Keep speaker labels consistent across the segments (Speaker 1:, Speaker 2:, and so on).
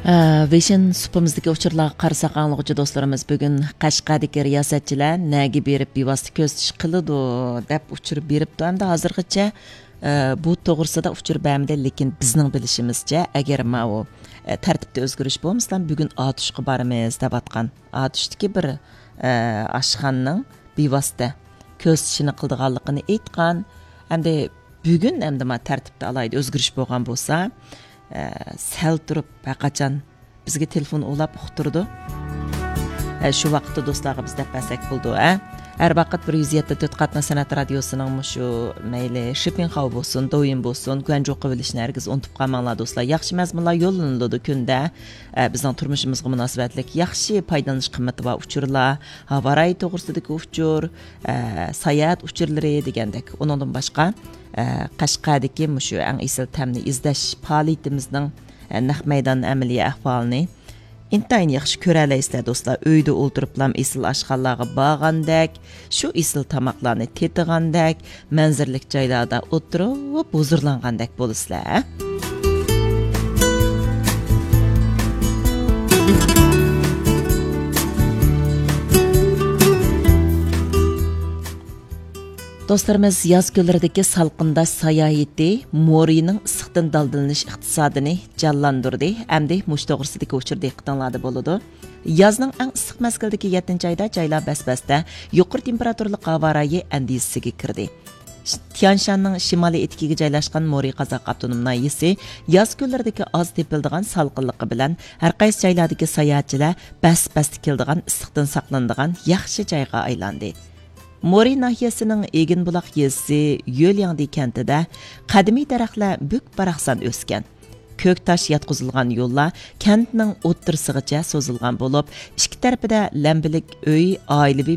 Speaker 1: Vision supimizdagi uchurlarga qarasak anglag'uchi do'stlarimiz bugun Qashqadagi riyosatchilar nagi berib bevosita ko'zitish qiladi deb uchurib beribdi. Endi hozirgacha bu to'g'risida uchurib bermadi, lekin bizning bilishimizcha agar ma'u tartibda o'zgarish bo'lmasa bugun Atushga boramiz deb atgan. Atushdagi bir oshxonaning bevosita ko'zitishini qildiganligini aytgan. Endi bugun endi ma tartibda alayda o'zgarish bo'lgan bo'lsa sal turib qachon bizga telefon ulab uqtirdi. Shu vaqtda do'stlarga biz deb basak bo'ldi. Har vaqt 107.4 qatna san'at radiosining shu mayli shipping xav bo'lsin, doim bo'lsin, guanjo qilishni hargiz unutib qolmanglar do'stlar. Yaxshi mazmunlar yo'llaniladi kunda. Bizning turmushimizga munosabatlik yaxshi foydalanish qimmati va uchurlar, havaray to'g'risidagi uchur, sayat uchurlari degandek. Undan boshqa Qashqadagi shu eng asl ta'mni izlash faoliyatimizning naq maydon amaliy ahvolini intayin yaxshi ko'ralasizlar do'stlar. Uyda o'ltiriblam asl oshxonalarga borgandek, shu asl tamoqlarni tetigandek, manzaralik joylarda o'tirib huzurlangandek bo'lasizlar. Dostlarımız yaz günlərdəki salqındaş sayahəti Mori'nin issiqdan daldılınış iqtisadını canlandırdı. Əmdi muş toğrısidagi uçur diqqətinizdə boludu. Yazның ən issiq məzgildəki 7-ci ayda jaylar bəs-bəsdə yuqori temperaturli havo rayi əndisəsiga kirdi. Tianshanning shimoliy etikiga joylashgan Mori Qozoq avtonom nahiyasi yoz kunlaridagi oz tepildigan salqinligi bilan har qaysi joylardagi sayohatchilar bas-bas tikildigan issiqdan saqlanadigan yaxshi joyga aylandi. Mori nahiyasining Eginbuloq yezisi Yo'lyangdi kentida qadimiy daraxtlar buk-baraqsan o'sgan. Ko'k tosh yotqizilgan yo'llar kentning o'ttirsig'icha so'zilgan bo'lib, ikki tarafida lampilik uy oilaviy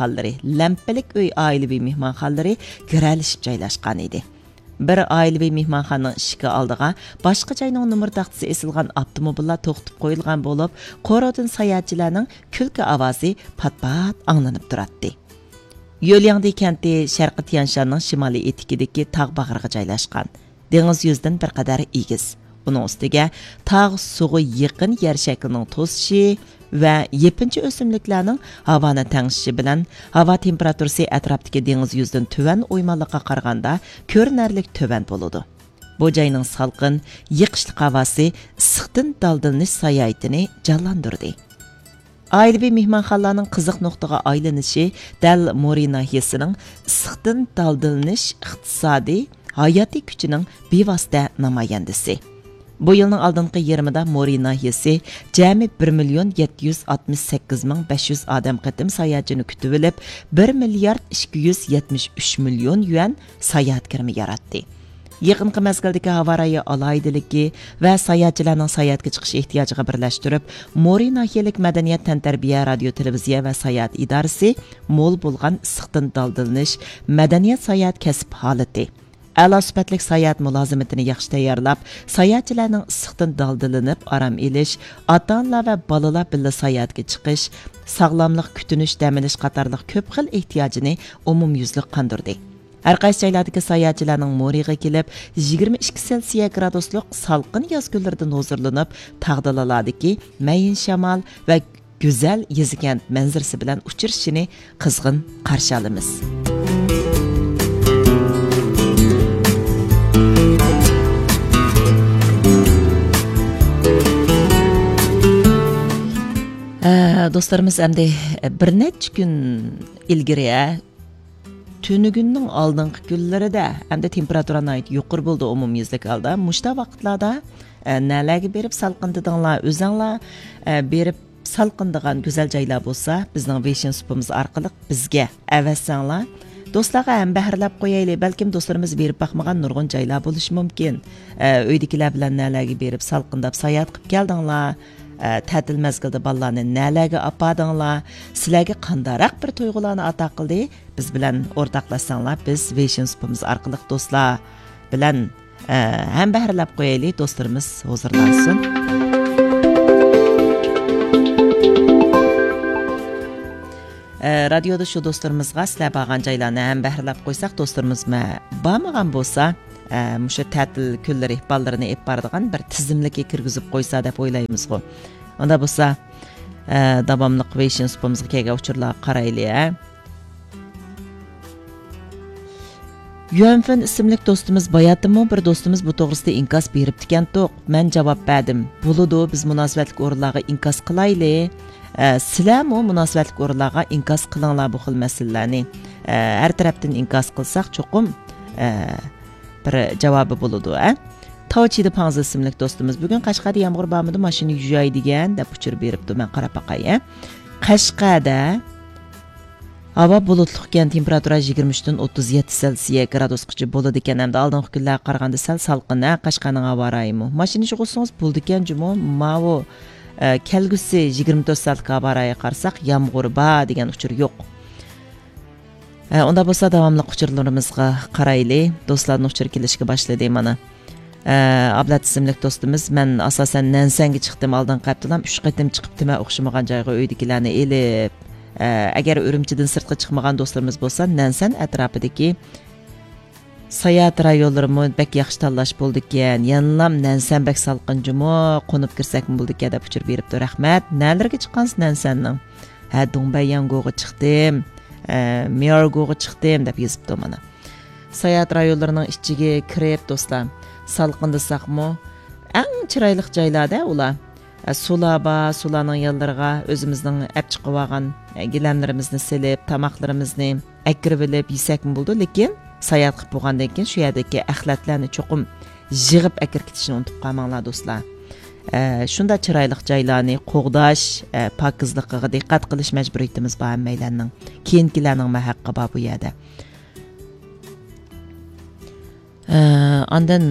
Speaker 1: mehmonxonalari giralishib joylashgan edi. Bir oilaviy mehmonxonaning eshigi oldiga boshqa joyning numir taxtasi esilgan avtomobillar to'xtatib qo'yilgan bo'lib, qo'rodin sayohatchilarning kulki ovozi pat-pat anglanib turadi. Yo'lyangdi kenti Sharqi Tianshanning shimoliy etikidagi tog' bag'riga joylashgan. Dengiz yuzidan bir qadar egiz. Uning ustiga tog' suvga yaqin yer shaklining to'sishi va yepinchi o'simliklarning havoni tangishishi bilan havo temperaturasi atrofdagi dengiz yuzidan tuvan o'ymonlikqa qaraganda ko'rinarlik tuvan bo'ladi. Bu joyning salqin, yiqishli havosi issiqdan daldilnish sayohatini jonlantirdi. Ailevi mehmonxonalarning qiziq nuqtaga aylanishi dal Mori nahiyasining issiqdan daldilnish iqtisodiy hayotiy kuchining bevosita namoyandasi. Bu yilning oldingi yarmida Mori nahiyasi jami 1,768,500 odam qatim sayohatchini kutib olib, 1,273,000,000 yuan sayohat kirimi yaratdi. Yaqinqi mazgildagi havo rayi alaydiligi va sayohatchilarning sayohatga chiqish ehtiyojiga birlashtirib, Mori nahiyalik madaniyat tantarbiya radio televiziya va sayohat idorasi mo'l bo'lgan issiqdan daldilnish madaniyat sayohat kasb holati a'lo sifatli sayohat mulozimatini yaxshi tayyorlab, sayohatchilarning issiqdan daldilinib aram elish, ota-onalar va bolalar birga sayohatga chiqish, sog'lomlik kutinish, dam olish qatorliq ko'p xil ehtiyojini umumyuzlik qondirdi. Har qaysi joylardagi sayohatchilarning Moriga kelib, 22 Selsiya graduslik salqin yoz kunlaridan huzurlanib, tag'dalalardagi mayin shamol va go'zal yezikant manzarasi bilan uchrashishini qizg'in qarshi olamiz. Dostlarımız endi bir necha kun ilgari tünügünün aldığınqı günlərdə həm də temperaturana aid yuqur buldu umumyüzlük halda. Muşta vaqtlarda nələrə berib salqındığınlar, özünlər berib salqındığan gözəl joylar bolsa, bizning Vision supimiz orqali bizga avassanlar. Do'stlarga ham bahrlab qo'yaylik. Balkim do'stlarimiz berib baxmagan nurg'un joylar bo'lishi mumkin. Uydagilar bilan nələrə berib salqindab sayohat qilib keldinglar. Ta'til mazgilida bolalarni nələrə apardinglar, sizlarga qandaroq bir tuyg'ularni ato qildi, biz bilan o'rtoqlashsanglar, biz Vision supimiz orqali do'stlar bilan ham bahrlab qo'yaylik, do'stlarimiz huzurlansin. Radioda shu do'stlarimizga sizlar borgan joylarni ham bahrlab qo'ysak, do'stlarimiz bormagan bo'lsa, Mushu ta'til kunlari ballarini ep baradigan bir tizimlikka kirgizib qo'ysa deb o'ylaymiz-ku. Unda bo'lsa, davomliq Vision supamizga kelgan uchurlarga qaraylik. Yuanfen ismli do'stimiz bayatimi bir do'stimiz bu to'g'risida inkos beribdi ekan-to'q. Men javob berdim. Bo'ladi, biz munosabatli o'rinlarga inkos qilaylik. Sizlarmi munosabatli o'rinlarga inkos qilinglar bu xil masalalarni. Har tarafdan inkos qilsak, cho'qim bir javobi bo'ladi, Tavchida Panza ismli do'stimiz bugun Qashqarda yomg'ir bormidi, mashina yuyay degan deb uchur beribdi. Men qarab baqay. Qashqarda havo bulutli ekan, temperatura 23 dan 37 Selsiya gradusgacha bo'ladi ekan. Hamda oldingi kunlarga qaraganda sal salqin. Qashqarning havo rayimi. Mashina chiqsangiz bo'ldi ekan, jumo mavo kelgusi 24 soatga havo rayi qarsak, yomg'ir bor degan uchur yo'q. Unda bo'lsa davomli uchurlarimizga qaraylik. Do'stlarning uchur kelishga boshladi mana. Ablat ismli do'stimiz men asosan Nansanga chiqdim, oldin qaptilam 3 qatim chiqibdi, men o'xshamagan joyga uydagilarni elib. Agar Urumchidan sirtga chiqmagan do'stlarimiz bo'lsa, Nansan atrofidagi sayohat rayonlarimi bak yaxshi tanlash bo'ldi ekan. Yanlam Nansan bak salqin jumo qo'nib kirsakmi bo'ldi ekan deb uchur beribdi. Rahmat. Nalarga chiqqansiz Nansanning? Dongbayangoga chiqdim. Miyorgoga chiqdim deb yozibdi mana. Sayohat rayonlarining ichiga kirib do'stlar, salqin desaqmi, eng chiroyli joylarda ular. Sulaba, sularning yanlarga o'zimizning ap chiqib olgan gilamlarimizni silib, tamoqlarimizni akirib olib yesakmi bo'ldi, lekin sayohat qilib bo'lgandan keyin shu yerdagi axlatlarni cho'qim yig'ib akirib ketishni unutib qolmanglar do'stlar. Shunda chiroyli joylarni qo'g'dash, pokizligiga diqqat qilish majburiyatimiz bor hammalarning. Keyingilarning haqqi bor bu yerda. Ondan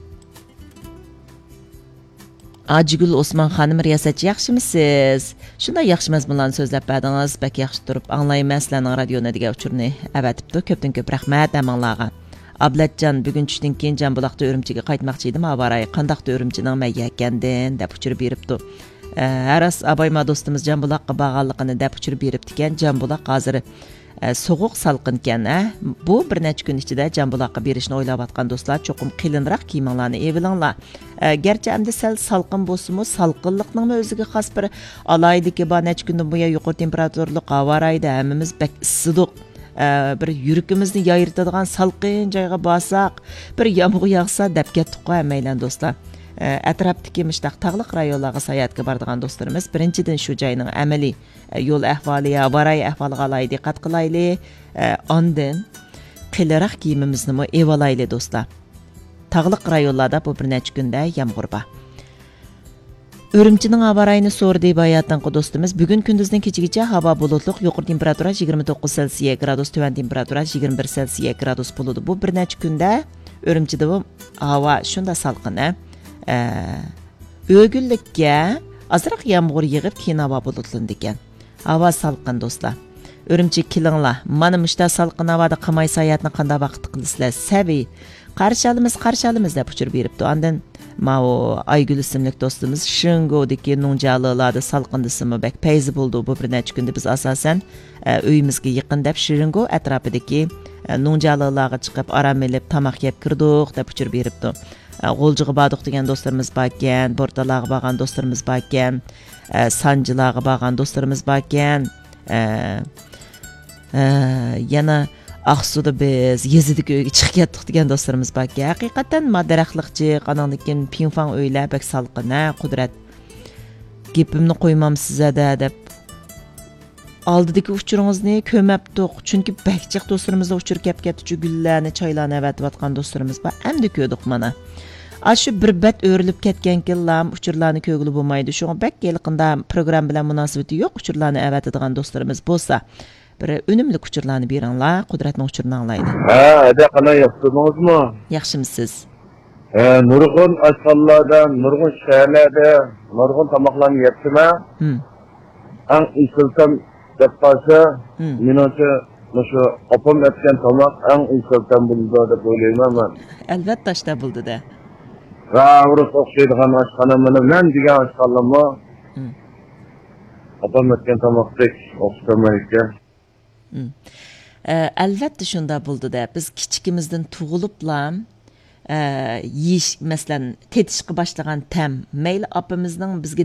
Speaker 1: Acigul Osman xanım riyasatchi yaxshimisiz? Shunday yaxshimas bilan so'zlab berdingiz. Bak yaxshi turib anglayman sizlarning radioni degan uchurni avatibdi. Ko'pdan ko'p rahmat amanglarga. Ablatjon bugun tushdan keyin Jambuloqda Urumchiga qaytmoqchi edim. Avaray qandaqda Urumchining mayga ekandin deb uchirib beribdi. Haras abayma do'stimiz Jambuloqqa borganligini deb uchirib beribdi ekan. Jambuloq hozir soğuq salqin ekan. Bu bir necha kun ichida Jambuloqqa berishni o'ylayotgan do'stlar cho'qim qilinroq kiyiminglarni evilinglar. Gerçi endi sal salqin bo'lsa-mu, salqinlikning o'ziga xos bir alaydiki bor necha kundan buyon yuqori temperaturali havo rayida hammamiz bak issidiq. Bir yuragimizni yoyirtadigan salqin joyga borsak, bir yomg'ir yog'sa deb ketdik hammaylar do'stlar. Atrofdagi mishtaq tog'liq rayonlarga sayohatga boradigan do'stlarimiz birinchidan shu joyning amaliy yo'l ahvoli, varay ahvoliga alayli diqqat qilaylik. Ondan qiliroq kiyimimizni evalayli do'stlar. Tog'liq rayonlarda bu bir necha kunda yomg'ir bor. Urumchining havo rayini so'rdi bayatdan do'stimiz. Bugun kunduzdan kechagacha havo bulutli, yuqori temperatura 29 Selsiya gradus, tuvan temperatura 21 Selsiya gradus bo'ladi. Bu bir necha kunda Urumchida bu havo shunda salqin. O'gillikka azroq yomg'ir yig'ib keyin havo bulutlandi ekan. Havo salqin do'stlar. Urumchi kelinglar. Mana mushta salqin havoda qilmay sayohatni qanday vaqt qilasizlar? Saviy qarshi olamiz deb uchirib beribdi. Ondan mao Aygul ismli do'stimiz Shingodagi Nungjalılarda salqindisimi bak payzi bo'ldi. Bu bir necha kunda biz asosan uyimizga yaqin deb Shiringo atrofidagi Nungjalılarga chiqib aram elib tamoq yeb kirdik deb uchirib beribdi. G'oljiga bordik degan do'stlarimiz bor ekan, Bortalarga borgan do'stlarimiz bor ekan, Sanjilarga borgan do'stlarimiz bor ekan. Yana Aqsuda biz Yezidiga uyga chiqib ketdik degan do'stlarimiz bor ekan. Haqiqatan madaraxliqchi, qanaqlikin pinfang uylar bak salqin, qudrat. Gapimni qo'ymam sizada deb oldidagi uchuringizni ko'mabdiq. Chunki bakchiq do'stlarimiz uchirib ketdi, gullarni, choylarni avatayotgan do'stlarimiz bor. Endi ko'rdik mana. Shu bir bat o'rilib ketgan killam uchurlarni ko'gili bo'lmaydi. Shunga bak yaqinda program bilan munosabati yo'q uchurlarni avatadigan do'stlarimiz bo'lsa, bir unumli uchurlarni beringlar, qudratni uchurni anglaydi.
Speaker 2: Ada qana yaxshimizmi?
Speaker 1: Yaxshimisiz?
Speaker 2: Nurg'un ashxonlarda, nurg'un shaharlarda, nurg'un tamoqlarni yeyapsizmi? Ang isiltam deb qolsa, menimcha shu opam aytgan tomoq ang isiltam bo'ldi deb o'ylayman men.
Speaker 1: Albatta shunday bo'ldi-da.
Speaker 2: Rus o'xshaydigan ashxonamni men degan ashxonamni opam aytgan tomoqdek o'xshamaydi.
Speaker 1: Albatta shunda bo'ldi-da. Biz kichikimizdan tug'iliblam yeyish masalan tetishga boshlagan tam mayli opamizning bizga